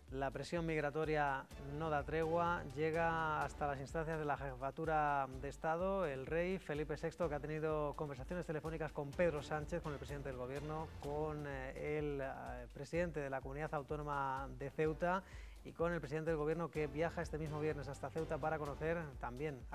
La presión migratoria no da tregua, llega hasta las instancias de la Jefatura de Estado. El rey Felipe VI, que ha tenido conversaciones telefónicas con Pedro Sánchez, con el presidente del Gobierno, con el presidente de la Comunidad Autónoma de Ceuta y con el presidente del Gobierno, que viaja este mismo viernes hasta Ceuta para conocer también